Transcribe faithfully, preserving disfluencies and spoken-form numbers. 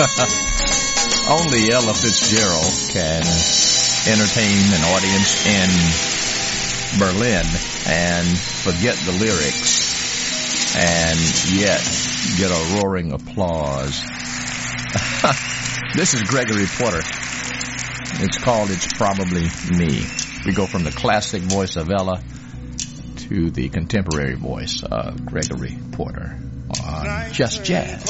Only Ella Fitzgerald can entertain an audience in Berlin and forget the lyrics and yet get a roaring applause. This is Gregory Porter. It's called It's Probably Me. We go from the classic voice of Ella to the contemporary voice of Gregory Porter on Just Jazz.